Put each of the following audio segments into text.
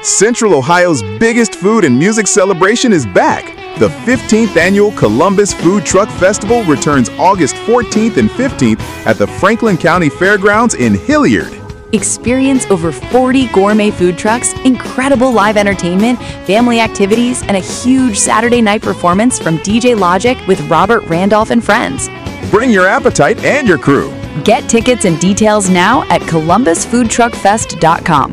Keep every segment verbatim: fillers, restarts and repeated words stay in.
Central Ohio's biggest food and music celebration is back. The fifteenth Annual Columbus Food Truck Festival returns August fourteenth and fifteenth at the Franklin County Fairgrounds in Hilliard. Experience over forty gourmet food trucks, incredible live entertainment, family activities, and a huge Saturday night performance from D J Logic with Robert Randolph and friends. Bring your appetite and your crew. Get tickets and details now at columbus food truck fest dot com.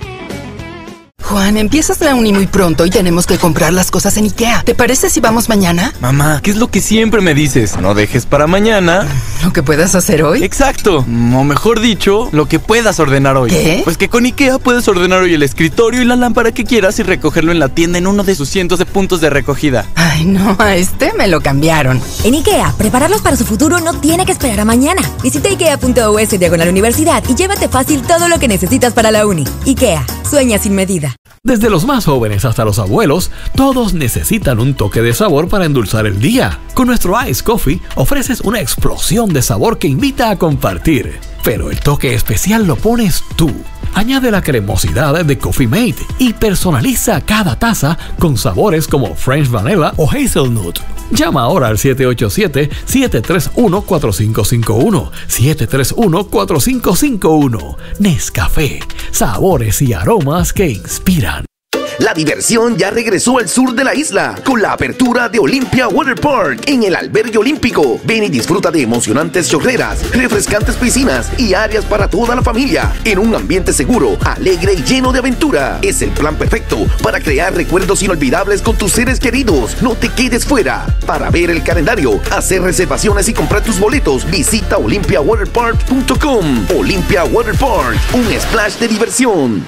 Juan, empiezas la uni muy pronto y tenemos que comprar las cosas en IKEA. ¿Te parece si vamos mañana? Mamá, ¿qué es lo que siempre me dices? No dejes para mañana ¿lo que puedas hacer hoy? Exacto, o mejor dicho, lo que puedas ordenar hoy. ¿Qué? Pues que con IKEA puedes ordenar hoy el escritorio y la lámpara que quieras y recogerlo en la tienda en uno de sus cientos de puntos de recogida. Ay, no, a este me lo cambiaron. En IKEA, prepararlos para su futuro no tiene que esperar a mañana. Visita ikea punto u s diagonal universidad y llévate fácil todo lo que necesitas para la uni. IKEA, sueña sin medida. Desde los más jóvenes hasta los abuelos, todos necesitan un toque de sabor para endulzar el día. Con nuestro Ice Coffee ofreces una explosión de sabor que invita a compartir. Pero el toque especial lo pones tú. Añade la cremosidad de Coffee Mate y personaliza cada taza con sabores como French Vanilla o Hazelnut. Llama ahora al siete ocho siete, siete tres uno, cuatro cinco cinco uno, siete tres uno, cuatro cinco cinco uno. Nescafé, sabores y aromas que inspiran. La diversión ya regresó al sur de la isla con la apertura de Olympia Water Park en el albergue olímpico. Ven y disfruta de emocionantes chorreras, refrescantes piscinas y áreas para toda la familia en un ambiente seguro, alegre y lleno de aventura. Es el plan perfecto para crear recuerdos inolvidables con tus seres queridos. No te quedes fuera. Para ver el calendario, hacer reservaciones y comprar tus boletos, visita olympia water park punto com. Olympia Water Park, un splash de diversión.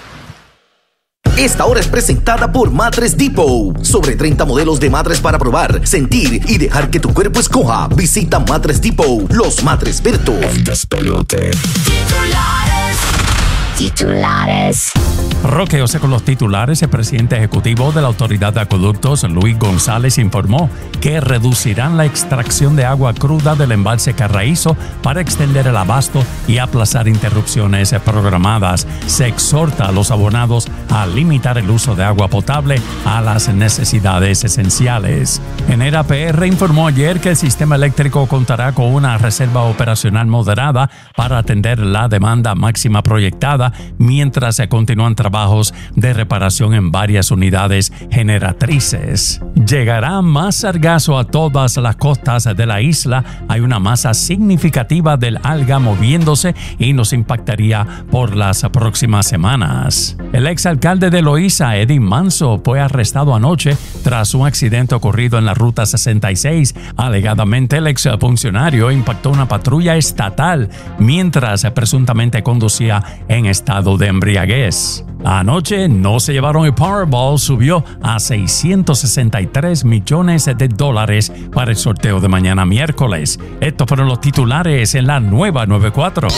Esta hora es presentada por Mattress Depot. Sobre treinta modelos de matres para probar, sentir y dejar que tu cuerpo escoja. Visita Mattress Depot, los matres Berto. El despelote. Titulares. Titulares. Roqueose con los titulares. El presidente ejecutivo de la Autoridad de Acueductos, Luis González, informó que reducirán la extracción de agua cruda del embalse Carraízo para extender el abasto y aplazar interrupciones programadas. Se exhorta a los abonados a limitar el uso de agua potable a las necesidades esenciales. Genera P R informó ayer que el sistema eléctrico contará con una reserva operacional moderada para atender la demanda máxima proyectada mientras se continúan trabajos de reparación en varias unidades generatrices. Llegará más sargazo a todas las costas de la isla. Hay una masa significativa del alga moviéndose y nos impactaría por las próximas semanas. El exalcalde de Loíza, Eddie Manso, fue arrestado anoche tras un accidente ocurrido en la ruta sesenta y seis. Alegadamente, el exfuncionario impactó una patrulla estatal mientras presuntamente conducía en estado de embriaguez. Anoche no se llevaron el Powerball, subió a seiscientos sesenta y tres millones de dólares para el sorteo de mañana miércoles. Estos fueron los titulares en la nueva noventa y cuatro.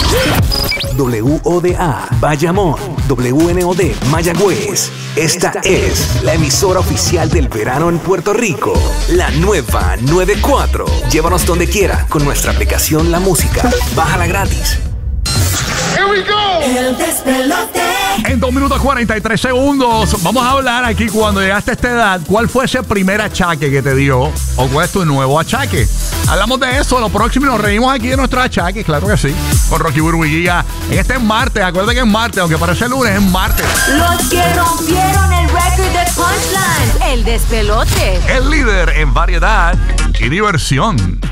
W O D A Bayamón, W N O D Mayagüez. Esta es la emisora oficial del verano en Puerto Rico. La nueva noventa y cuatro. Llévanos donde quiera con nuestra aplicación La Música. Bájala gratis. Here we go. El despelote. En dos minutos cuarenta y tres segundos vamos a hablar aquí cuando llegaste a esta edad, ¿cuál fue ese primer achaque que te dio? ¿O cuál es tu nuevo achaque? Hablamos de eso, lo próximo y nos reímos aquí de nuestros achaques, claro que sí, con Rocky Burbuiguilla. En este es martes, acuérdate que es martes, aunque parece lunes, es martes. Los que rompieron el récord de Punchline, el despelote. El líder en variedad y diversión.